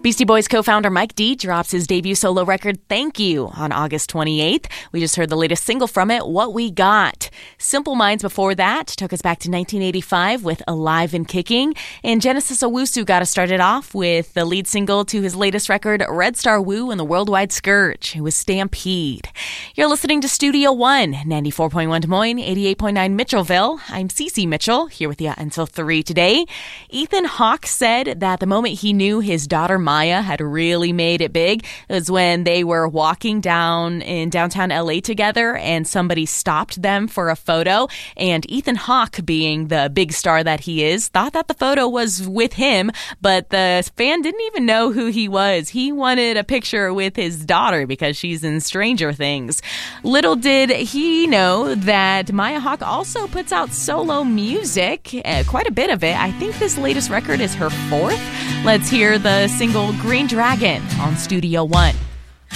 Beastie Boys co-founder Mike D drops his debut solo record, Thank You, on August 28th. We just heard the latest single from it, What We Got. Simple Minds before that took us back to 1985 with Alive and Kicking. And Genesis Owusu got us started off with the lead single to his latest record, Red Star Woo and the Worldwide Scourge. It was Stampede. You're listening to Studio One, 94.1 Des Moines, 88.9 Mitchellville. I'm Cece Mitchell, here with you until 3 today. Ethan Hawke said that the moment he knew his daughter Maya had really made it big was when they were walking down in downtown LA together and somebody stopped them for a photo. And Ethan Hawke, being the big star that he is, thought that the photo was with him, but the fan didn't even know who he was. He wanted a picture with his daughter because she's in Stranger Things. Little did he know that Maya Hawke also puts out solo music, quite a bit of it. I think this latest record is her fourth. Let's hear the single Green Dragon on Studio One.